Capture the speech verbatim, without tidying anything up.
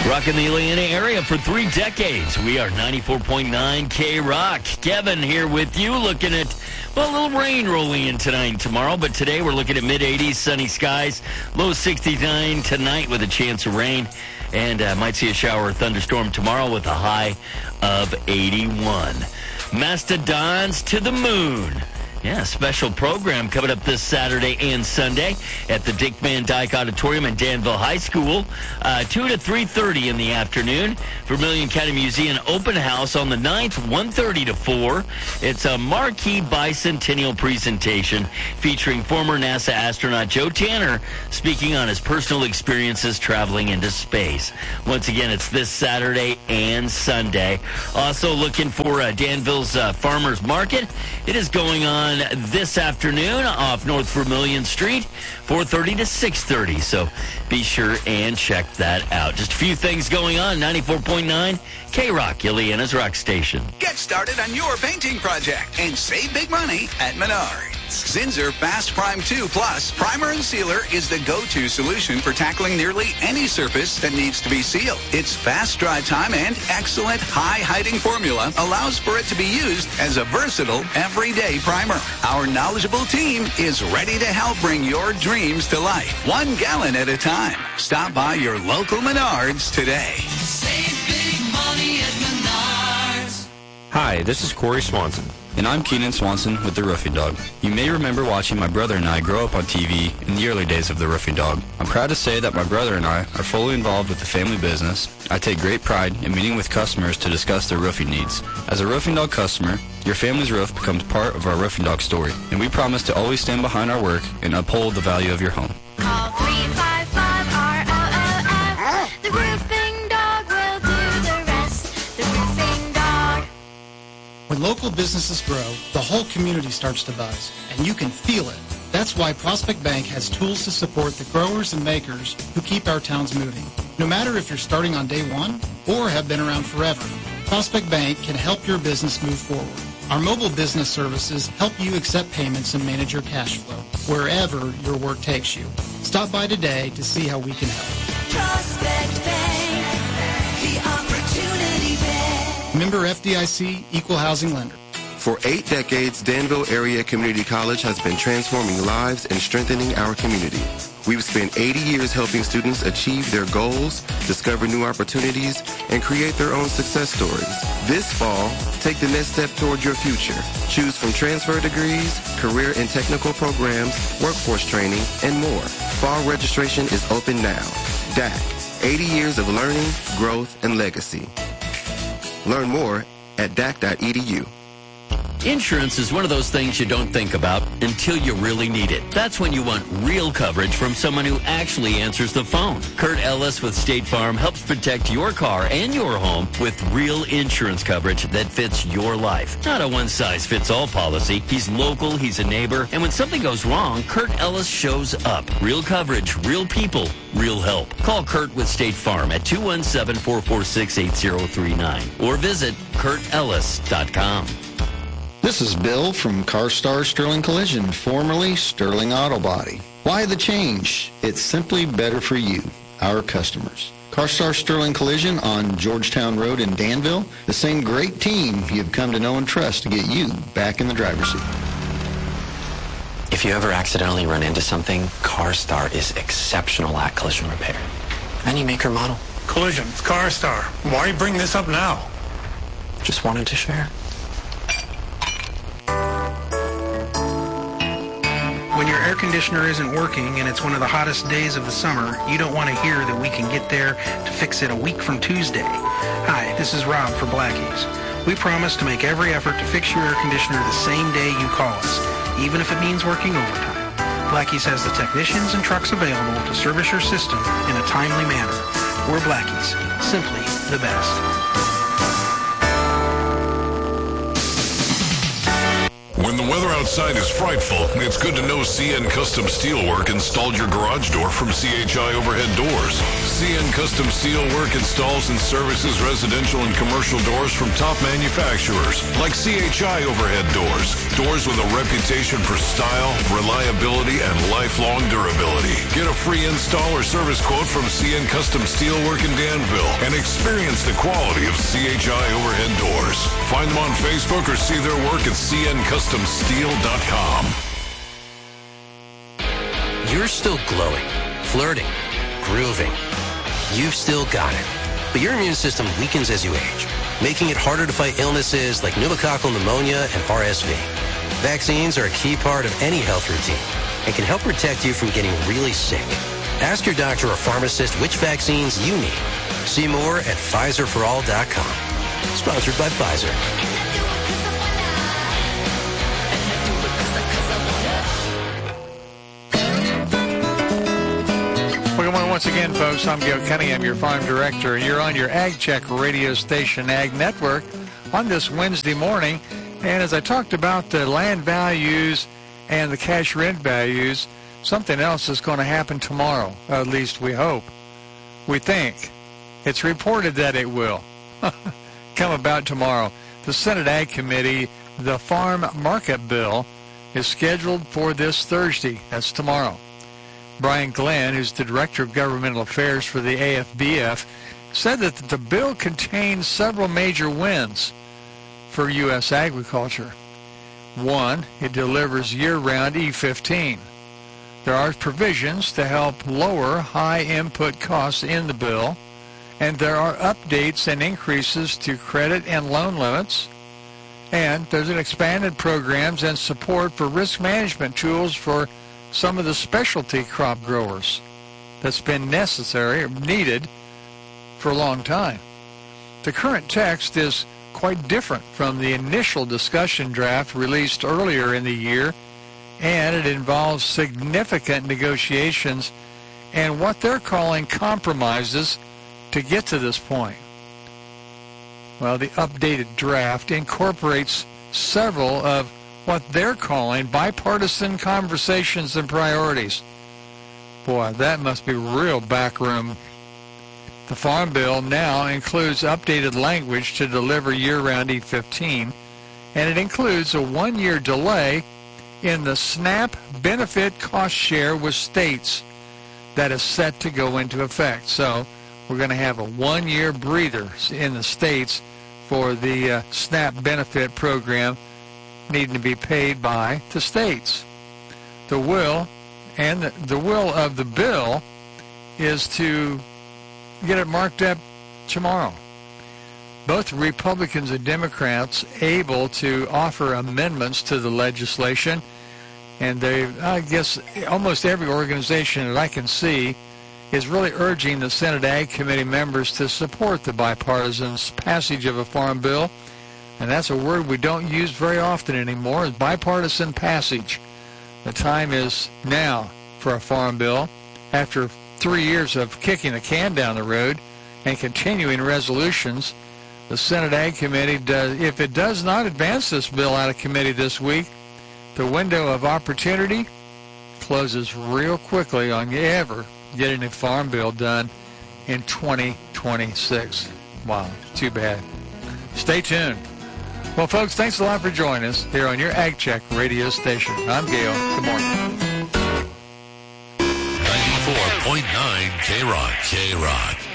Rocking the Atlanta area for three decades. We are ninety-four point nine K-Rock. Kevin here with you, looking at, well, a little rain rolling in tonight and tomorrow, but today we're looking at mid-eighties, sunny skies, low sixty-nine tonight with a chance of rain, and uh, might see a shower or thunderstorm tomorrow with a high of eighty-one. Mastodons to the moon. Yeah, special program coming up this Saturday and Sunday at the Dick Van Dyke Auditorium in Danville High School, uh, two to three thirty in the afternoon. Vermilion County Museum open house on the ninth, one thirty to four. It's a marquee bicentennial presentation featuring former NASA astronaut Joe Tanner speaking on his personal experiences traveling into space. Once again, it's this Saturday and Sunday. Also looking for uh, Danville's uh, Farmers Market. It is going on this afternoon off North Vermilion Street, four thirty to six thirty. So be sure and check that out. Just a few things going on. ninety-four point nine K-Rock, Ileana's rock station. Get started on your painting project and save big money at Menards. Zinsser Fast Prime two Plus Primer and Sealer is the go-to solution for tackling nearly any surface that needs to be sealed. Its fast dry time and excellent high-hiding formula allows for it to be used as a versatile everyday primer. Our knowledgeable team is ready to help bring your dreams to life, one gallon at a time. Stop by your local Menards today. Save big money at Menards. Hi, this is Corey Swanson. And I'm Keenan Swanson with The Roofing Dog. You may remember watching my brother and I grow up on T V in the early days of The Roofing Dog. I'm proud to say that my brother and I are fully involved with the family business. I take great pride in meeting with customers to discuss their roofing needs. As a Roofing Dog customer, your family's roof becomes part of our Roofing Dog story, and we promise to always stand behind our work and uphold the value of your home. Call three five five R O O F. The Roofing Dog will do the rest. The Roofing Dog. When local businesses grow, the whole community starts to buzz, and you can feel it. That's why Prospect Bank has tools to support the growers and makers who keep our towns moving. No matter if you're starting on day one or have been around forever, Prospect Bank can help your business move forward. Our mobile business services help you accept payments and manage your cash flow wherever your work takes you. Stop by today to see how we can help. Prospect Bank, the Opportunity Bank. Member F D I C, Equal Housing Lender. For eight decades, Danville Area Community College has been transforming lives and strengthening our community. We've spent eighty years helping students achieve their goals, discover new opportunities, and create their own success stories. This fall, take the next step toward your future. Choose from transfer degrees, career and technical programs, workforce training, and more. Fall registration is open now. D A C, eighty years of learning, growth, and legacy. Learn more at D A C dot E D U. Insurance is one of those things you don't think about until you really need it. That's when you want real coverage from someone who actually answers the phone. Kurt Ellis with State Farm helps protect your car and your home with real insurance coverage that fits your life. Not a one-size-fits-all policy. He's local, he's a neighbor, and when something goes wrong, Kurt Ellis shows up. Real coverage, real people, real help. Call Kurt with State Farm at two one seven, four four six, eight zero three nine or visit kurt ellis dot com. This is Bill from CarStar Sterling Collision, formerly Sterling Auto Body. Why the change? It's simply better for you, our customers. CarStar Sterling Collision on Georgetown Road in Danville, the same great team you've come to know and trust to get you back in the driver's seat. If you ever accidentally run into something, CarStar is exceptional at collision repair. Any make or model. Collision, it's CarStar. Why bring this up now? Just wanted to share. When your air conditioner isn't working and it's one of the hottest days of the summer, you don't want to hear that we can get there to fix it a week from Tuesday. Hi, this is Rob for Blackie's. We promise to make every effort to fix your air conditioner the same day you call us, even if it means working overtime. Blackie's has the technicians and trucks available to service your system in a timely manner. We're Blackie's, simply the best. When the weather outside is frightful, it's good to know C N Custom Steelwork installed your garage door from C H I Overhead Doors. C C N Custom Steelwork installs and services residential and commercial doors from top manufacturers like C H I Overhead Doors. Doors with a reputation for style, reliability, and lifelong durability. Get a free install or service quote from C N Custom Steelwork in Danville and experience the quality of C H I Overhead Doors. Find them on Facebook or see their work at c n custom steel dot com. You're still glowing, flirting, grooving. You've still got it. But your immune system weakens as you age, making it harder to fight illnesses like pneumococcal pneumonia and R S V. Vaccines are a key part of any health routine and can help protect you from getting really sick. Ask your doctor or pharmacist which vaccines you need. See more at Pfizer for all dot com. Sponsored by Pfizer. Welcome once again, folks. I'm Gil Cunningham, your farm director, and you're on your Ag Check radio station, Ag Network, on this Wednesday morning. And as I talked about the land values and the cash rent values, something else is going to happen tomorrow, at least we hope. We think. It's reported that it will come about tomorrow. The Senate Ag Committee, the Farm Market Bill, is scheduled for this Thursday. That's tomorrow. Brian Glenn, who's the Director of Governmental Affairs for the A F B F, said that the bill contains several major wins for U S agriculture. One, it delivers year-round E fifteen. There are provisions to help lower high input costs in the bill, and there are updates and increases to credit and loan limits, and there's an expanded programs and support for risk management tools for some of the specialty crop growers that's been necessary or needed for a long time. The current text is quite different from the initial discussion draft released earlier in the year, and it involves significant negotiations and what they're calling compromises to get to this point. Well, the updated draft incorporates several of what they're calling bipartisan conversations and priorities. Boy, that must be real backroom. The Farm Bill now includes updated language to deliver year-round E fifteen, and it includes a one-year delay in the SNAP benefit cost share with states that is set to go into effect. So we're going to have a one-year breather in the states for the uh, SNAP benefit program needing to be paid by the states. The will and the, the will of the bill is to get it marked up tomorrow. Both Republicans and Democrats able to offer amendments to the legislation, and they, I guess, almost every organization that I can see is really urging the Senate Ag Committee members to support the bipartisan passage of a farm bill. And that's a word we don't use very often anymore, is bipartisan passage. The time is now for a farm bill. After three years of kicking the can down the road and continuing resolutions, the Senate Ag Committee, does, if it does not advance this bill out of committee this week, the window of opportunity closes real quickly on ever getting a farm bill done in twenty twenty-six. Wow, too bad. Stay tuned. Well, folks, thanks a lot for joining us here on your Ag Check radio station. I'm Gale. Good morning. ninety-four point nine K-Rock. K-Rock.